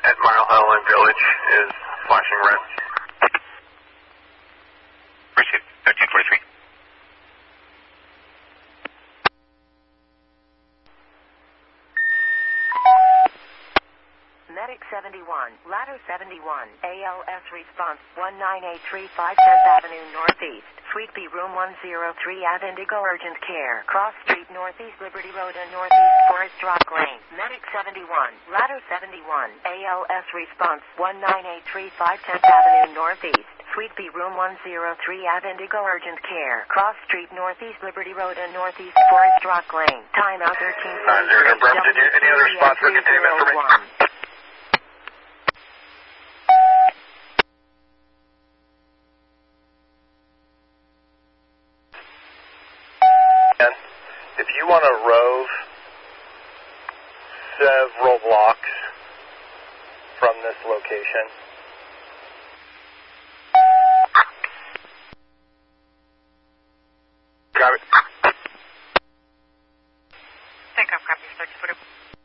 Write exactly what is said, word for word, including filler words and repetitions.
at Mile Highline Village is flashing red. Received. thirteen forty-three. Medic seventy-one, Ladder seventy-one, A L S response one nine eight three five tenth Avenue Northeast, Suite B Room one oh three at Indigo Urgent Care, Cross Street Northeast Liberty Road and Northeast Forest Rock Lane. Medic seventy-one, Ladder seventy-one, A L S response one nine eight three five tenth Avenue Northeast, Suite B Room one oh three at Indigo Urgent Care, Cross Street Northeast Liberty Road and Northeast Forest Rock Lane. Timeout thirteen forty-three. Uh, any, any other response for containment information? If you want to rove several blocks from this location,